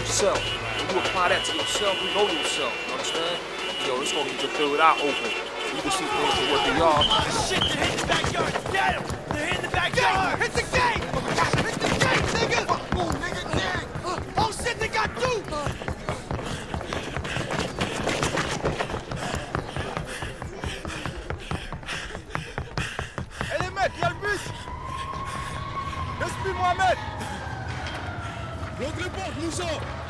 yourself. When you apply that to yourself, you know yourself. You understand? Yo, it's gonna get your third eye open. You can see things for what they are. Shit, they're hitting the backyard. Get him! They're hitting the backyard. Hit the gate! Hit the gate, nigga! Move, nigga, gang! Oh shit, they got two! Eh les mecs, y'a le bus! Laisse-moi, Mohamed! Bloque les portes, Moussa!